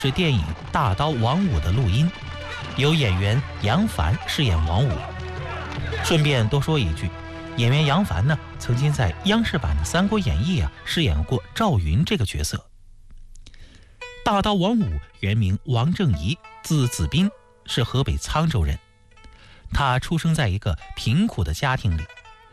是电影《大刀王五》的录音，由演员杨凡饰演王五。顺便多说一句，演员杨凡呢，曾经在央视版的《三国演义》饰演过赵云这个角色。大刀王五原名王正仪，字子斌，是河北沧州人。他出生在一个贫苦的家庭里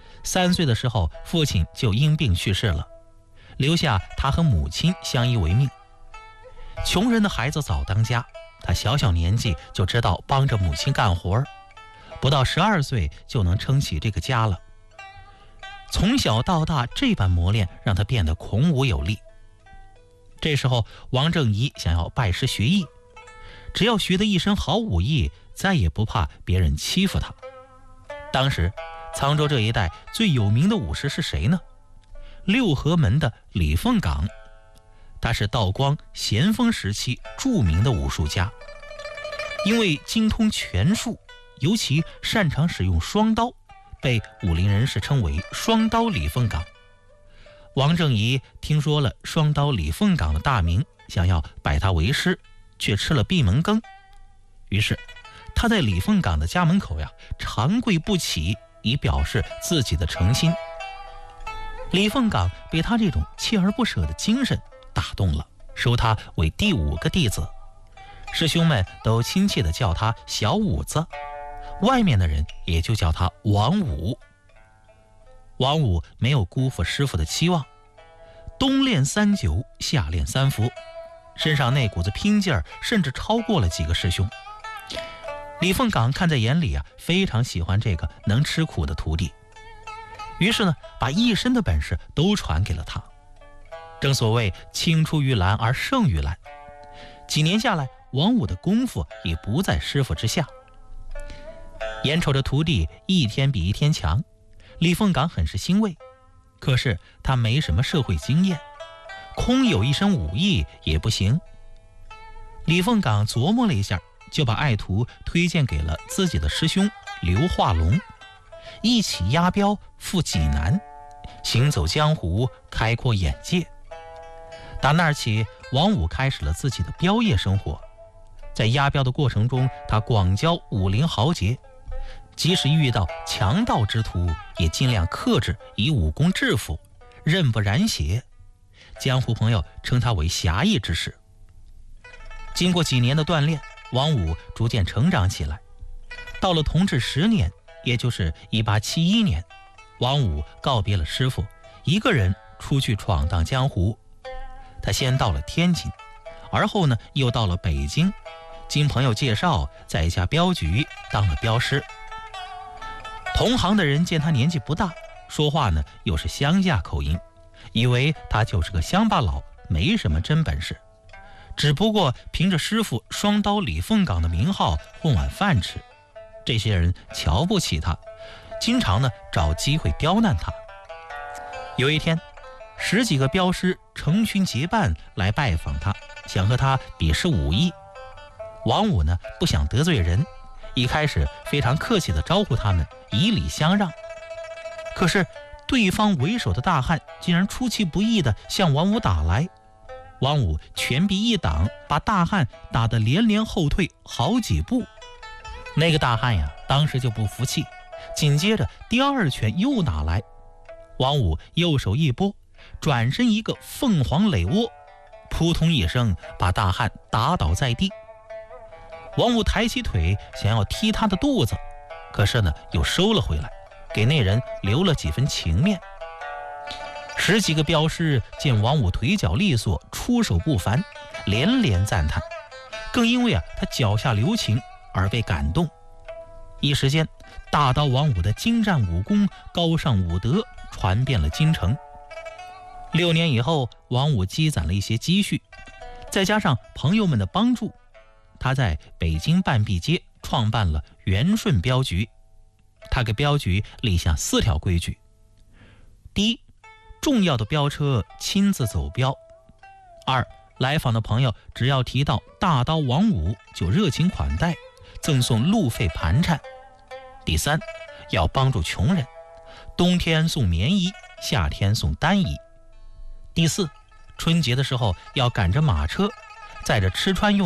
，3岁的时候父亲就因病去世了，留下他和母亲相依为命。穷人的孩子早当家，他小小年纪就知道帮着母亲干活，不到12岁就能撑起这个家了。从小到大这般磨练让他变得孔武有力。这时候王正仪想要拜师学艺，只要学得一身好武艺，再也不怕别人欺负他。当时沧州这一带最有名的武师是谁呢？六合门的李凤岗，他是道光、咸丰时期著名的武术家，因为精通拳术，尤其擅长使用双刀，被武林人士称为双刀李凤岗。王正仪听说了双刀李凤岗的大名，想要拜他为师，却吃了闭门羹。于是他在李凤岗的家门口长跪不起，以表示自己的诚心。李凤岗被他这种锲而不舍的精神打动了，收他为第5个弟子。师兄们都亲切地叫他小五子，外面的人也就叫他王五。王五没有辜负师傅的期望，冬练3九，夏练3伏，身上那股子拼劲儿甚至超过了几个师兄。李凤岗看在眼里非常喜欢这个能吃苦的徒弟，于是呢，把一身的本事都传给了他。正所谓青出于蓝而胜于蓝，几年下来，王五的功夫也不在师傅之下。眼瞅着徒弟一天比一天强，李凤岗很是欣慰。可是他没什么社会经验，空有一身武艺也不行。李凤岗琢磨了一下，就把爱徒推荐给了自己的师兄刘化龙，一起押镖赴济南，行走江湖，开阔眼界。打那儿起，王五开始了自己的镖业生活。在押镖的过程中，他广交武林豪杰，即使遇到强盗之徒，也尽量克制，以武功制服，刃不染血。江湖朋友称他为侠义之士。经过几年的锻炼，王五逐渐成长起来。到了同治10年，也就是1871年，王五告别了师傅，一个人出去闯荡江湖。他先到了天津，而后呢又到了北京，经朋友介绍，在一家镖局当了镖师。同行的人见他年纪不大，说话呢又是乡下口音，以为他就是个乡巴佬，没什么真本事，只不过凭着师傅双刀李凤岗的名号混碗饭吃。这些人瞧不起他，经常呢找机会刁难他。有一天，10几个镖师成群结伴来拜访他，想和他比试武艺。王五呢不想得罪人，一开始非常客气地招呼他们，以礼相让。可是对方为首的大汉竟然出其不意地向王五打来，王五拳臂一挡，把大汉打得连连后退好几步。那个大汉当时就不服气，紧接着第2拳又打来，王五右手一拨，转身一个凤凰垒窝，扑通一声把大汉打倒在地。王五抬起腿想要踢他的肚子，可是呢又收了回来，给那人留了几分情面。10几个镖师见王五腿脚利索，出手不凡，连连赞叹，更因为他脚下留情而被感动。一时间，大刀王五的精湛武功、高尚武德传遍了京城。6年以后，王五积攒了一些积蓄，再加上朋友们的帮助，他在北京半壁街创办了元顺镖局。他给镖局立下4条规矩：第一，重要的镖车亲自走镖；二，来访的朋友只要提到大刀王五，就热情款待，赠送路费盘缠；第三，要帮助穷人，冬天送棉衣，夏天送单衣；第四，春节的时候要赶着马车，载着吃穿用